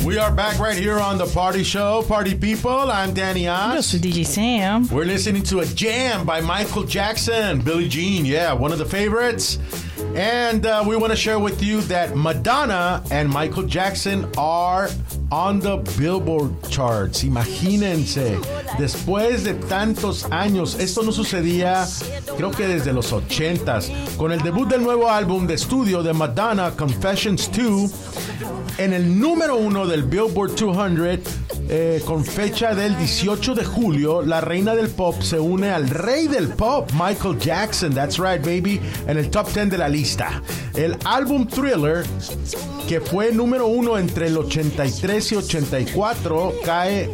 We are back right here on the Party Show. Party people, I'm Danny Oz. Yo soy DJ Sam. We're listening to a jam by Michael Jackson, Billie Jean, yeah, one of the favorites. And we want to share with you that Madonna and Michael Jackson are on the Billboard charts. Imagínense, después de tantos años, esto no sucedía, creo que desde los 80s, con el debut del nuevo álbum de estudio de Madonna, Confessions 2, en el número 1 del Billboard 200, con fecha del 18 de julio, la reina del pop se une al rey del pop, Michael Jackson, that's right baby, en el top 10 de la lista. El álbum Thriller, que fue número 1 entre el 83 y 84, cae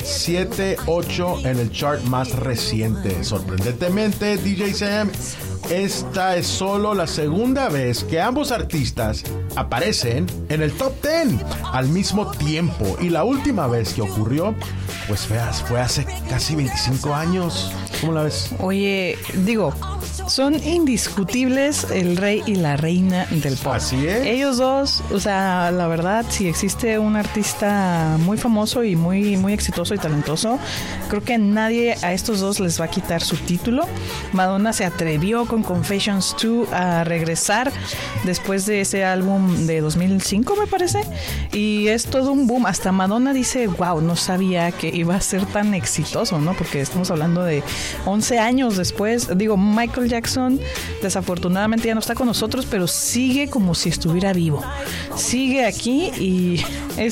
7-8 en el chart más reciente. Sorprendentemente, DJ Sam, esta es solo la segunda vez que ambos artistas aparecen en el top 10 al mismo tiempo. Y la última vez que ocurrió, pues fue hace casi 25 años. ¿Cómo la ves? Oye, digo, son indiscutibles el rey y la reina del pop. Así es. Ellos dos, o sea, la verdad, si existe un artista muy famoso y muy, muy exitoso y talentoso, creo que nadie a estos dos les va a quitar su título. Madonna se atrevió con Confessions 2 a regresar después de ese álbum de 2005, me parece, y es todo un boom. Hasta Madonna dice, wow, no sabía que iba a ser tan exitoso, ¿no? Porque estamos hablando de 11 años después. Digo, Michael Jackson desafortunadamente ya no está con nosotros, pero sigue como si estuviera vivo. Sigue aquí y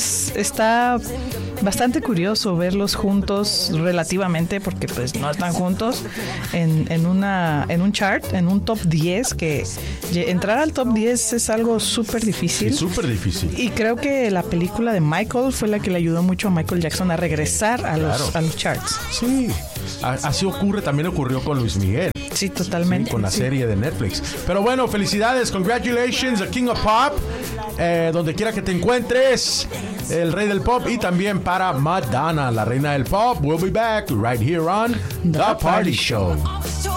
está bastante curioso verlos juntos relativamente, porque pues no están juntos en un chart, en un top 10, que entrar al top 10 es algo súper difícil. Sí, súper difícil. Y creo que la película de Michael fue la que le ayudó mucho a Michael Jackson a regresar a los charts. Sí, así también ocurrió con Luis Miguel. Sí, totalmente. Sí, con la serie de Netflix. Pero bueno, felicidades, congratulations, the King of Pop, donde quiera que te encuentres, el rey del pop, y también para Madonna, la reina del pop. We'll be back right here on The Party Show.